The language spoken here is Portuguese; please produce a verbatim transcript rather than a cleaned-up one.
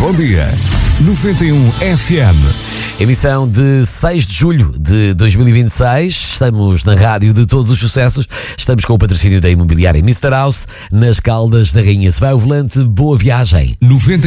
Bom dia. noventa e um F M. Emissão de seis de julho de dois mil e vinte e seis. Estamos na rádio de todos os sucessos. Estamos com o patrocínio da imobiliária mister House, nas Caldas da Rainha. Se vai ao volante, boa viagem. noventa